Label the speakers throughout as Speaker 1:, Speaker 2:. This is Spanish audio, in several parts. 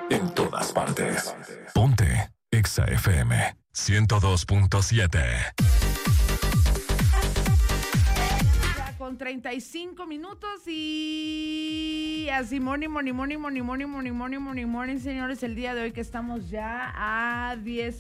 Speaker 1: en todas partes. Ponte Exa FM 102.7.
Speaker 2: Con 35 minutos y así morning, señores, el día de hoy que estamos ya a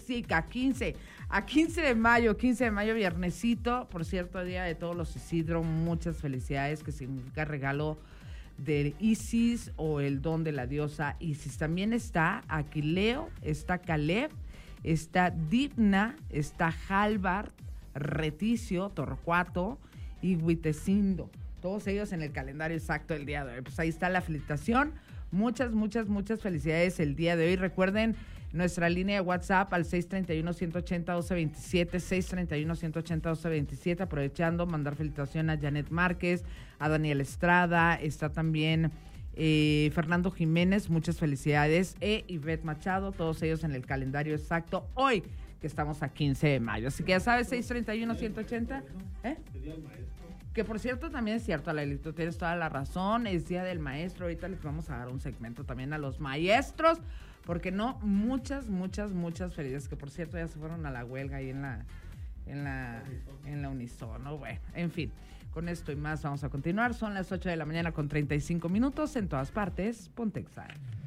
Speaker 2: 15 de mayo, viernesito, por cierto, día de todos los Isidro, muchas felicidades, que significa regalo de Isis o el don de la diosa Isis. También está Aquileo, está Caleb, está Dipna, está Halvar, Reticio, Torcuato y Huitecindo, todos ellos en el calendario exacto del día de hoy. Pues ahí está la felicitación. Muchas felicidades el día de hoy. Recuerden nuestra línea de WhatsApp al 631-180-1227, 631-180-1227, aprovechando mandar felicitación a Janet Márquez, a Daniel Estrada, está también Fernando Jiménez, muchas felicidades, Ivette Machado, todos ellos en el calendario exacto hoy, que estamos a 15 de mayo. Así que ya sabes, 631-180. Que por cierto, también es cierto, Alailito, tienes toda la razón, es Día del Maestro. Ahorita les vamos a dar un segmento también a los maestros, porque no, muchas felicidades, que por cierto ya se fueron a la huelga ahí en la Unisono. Bueno, en fin, con esto y más vamos a continuar. Son las 8 de la mañana con 35 minutos en todas partes. Ponte Exa.